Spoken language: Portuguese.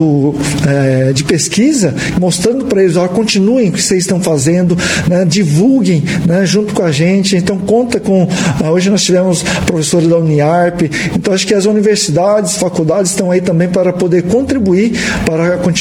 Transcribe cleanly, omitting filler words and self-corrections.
de pesquisa, mostrando para eles, continuem o que vocês estão fazendo, né, divulguem, né, junto com a gente. Então conta com, hoje nós tivemos professores da Uniarp, então acho que as universidades, faculdades estão aí também para poder contribuir para a